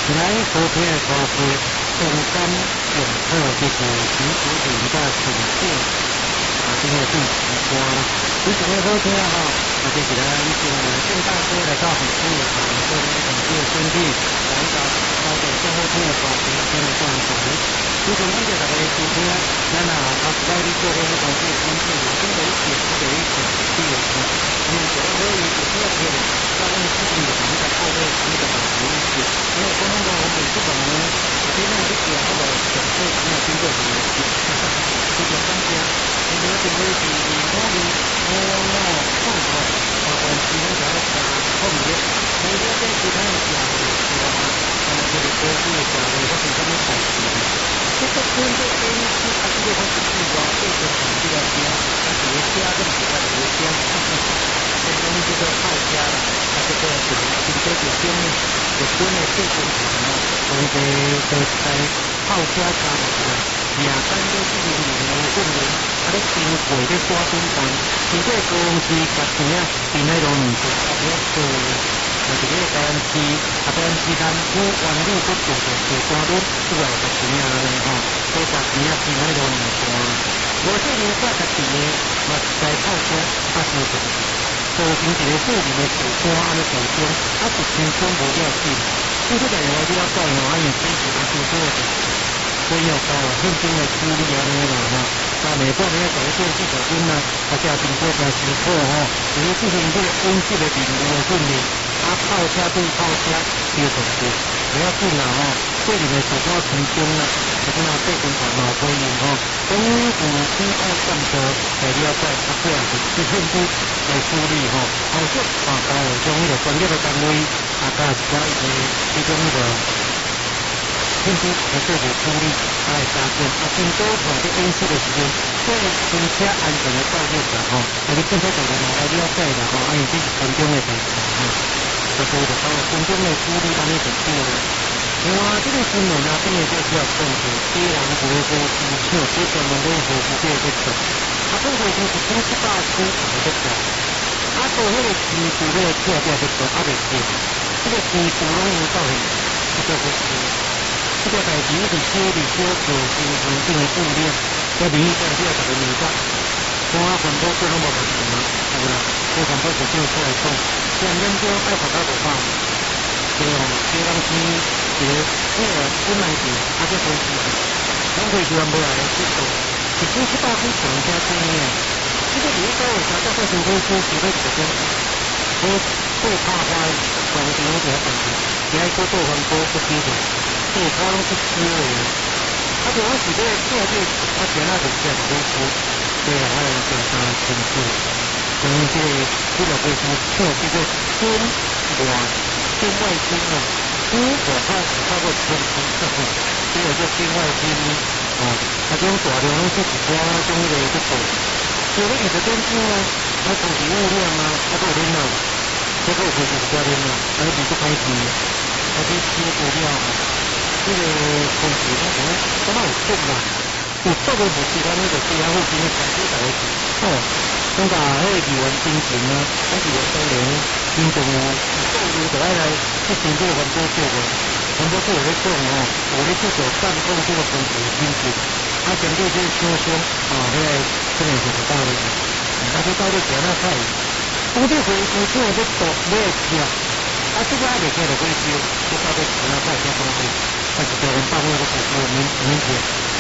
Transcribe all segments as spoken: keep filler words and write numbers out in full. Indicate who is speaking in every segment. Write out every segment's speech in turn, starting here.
Speaker 1: 来所听的歌是中间用好就是陈淑玲甲陈静啊，这个是时歌，非常的好听吼。啊，这是咱今日郑大哥来到红树啊，做呢同志的兄弟，来到到这最好听的歌曲，今日放上。非常感谢大家的收听，咱啊后时来你做呢同志的兄弟，有新的一点，或者一点，第二个，因为这个可以有第二个，咱们自己有那个后背那个保护意识，因为刚刚我们这个呢，这边呢这个那个整个没有经过的意识，非常感谢。你们这个是我们我我放好，把关系那个啥后面，你们在其他的家里是吧？咱们这个歌曲的家里，我是怎么开始的？这个跟这个是它这个它是是说这个是这个家，它是家跟其他的家，这东西叫靠家了，它这个是是这个经历，有经历这个什么？我们的的在靠家家的。夜间都是零零的训练，啊！咧经过咧抓准单，经过公司甲钱啊，变迄拢毋做，啊！咧做，啊！伫咧单期，啊！单期单府管理搁做做做单率出来甲钱啊咧吼，所以甲钱啊变迄拢毋大。无说明甲家己诶，嘛是在靠车较辛苦，造成一个个人诶负担安尼造成，啊！是轻松无了紧。所以这个我比较在乎，啊！因支持我做做诶。所以要搞很多的处理啊，那个哈，啊，每半年搞一件四十斤呐，啊，家庭做加辛苦哈，因为进行这个温室的领悟的训练，啊，泡车对泡车非常多，不要紧啦哈，对你们手抓成功啦，可是呢，对跟团嘛可以哈，公股低二上车，来了解啊，这样子去很多来处理哈，后续啊，搞从那个专业的单位啊，加其他一些其中的。天气还做无处理，啊会加重啊，更多或者演习的时间，在行车安全的教育上吼，啊你更加大家嘛来了解啦吼，啊因这是空中的代志吼，所以就到空中的处理安尼就对了。另外，这个新闻啊，今日就需要讲是低人无无机场，这专门咧无机这个做，啊，这个就是九十八区啊在做，啊到迄个区区咧车车在做啊未过，这个区区拢有到现在，这个是。这个代志一直修理修做新环境的顾虑，在民意代表大家明白，我环保做那么多年了，是不是？我环保是做出来讲，虽然研究爱发达不大，对哦，这东西这个这个本来是啊这东西，咱可以希望未来去做，是九十八区全家经验，这个离岛有啥叫做成功区，绝对是讲，我做拍花，环境这个问题，你爱做做环保不基础。这他拢是虚伪的，啊，就我是咧做这，我今仔就这样子说，对啊，还有检查清楚，所以这个这个卫生错这个中外中外经啊，中我看超过千斤，这个叫境外经啊，啊，这种大量拢是一寡种类去做，所以你的东西啊，啊，空气污染啊，啊，都有啊，这个就是一寡点啊，啊，你不开心，啊，这修不了啊。这个空气那什么，怎么有毒啦？有毒的物质，咱那个地下附近的空气才会哦。咱把迄个气温平平啊，咱气温当然平常有有毒就爱来去经过环保做个，环保做有咧讲哦，有咧去做监控这个空气的品质，啊，针对这个小声啊，迄个可能就是道理，啊，这道理讲那快，我这回收出来的毒没有吃。啊，这个爱袂起就可以烧，这到底是哪块啥东西？还是台湾大陆的股市明明显。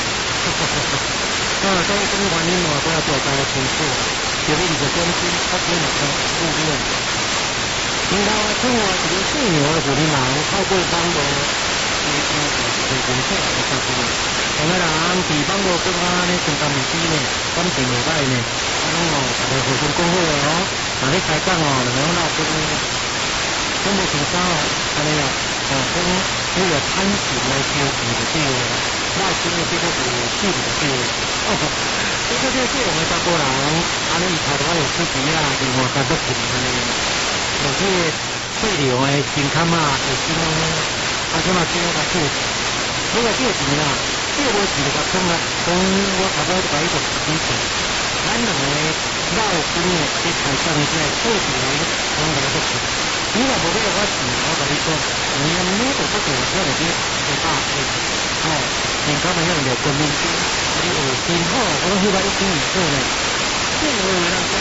Speaker 1: 啊，所以这个原因嘛，都要调查清楚。特别是关心发展的路面。另外，另外一个细苗的是你人透过网络接触是公司来发布的。有的人伫网络更加呢情感唔低呢，感情袂歹呢，啊拢哦，大家互相讲好的哦，啊你开讲哦，两个闹分呢。中国挺高，安尼啊，哦，讲那个贪钱来收钱就对了，那真的这个是气的对了。哦，这个这个我们中国人，安尼伊头头有自己啊，另外加不平安尼，有这个细流的健康啊，有什么啊什么这个个做，这个借钱啊，借无钱就甲讲啊，讲我头头就甲伊做自己做，咱两个老公的这财产在过去，我们来个做。你若无要我钱，我甲你讲，我你要咩都不做，我就啲做大嘅，哦，人家咪用嚟國民黨，嗰啲誒健康，我都希望一經唔錯咧，即係我哋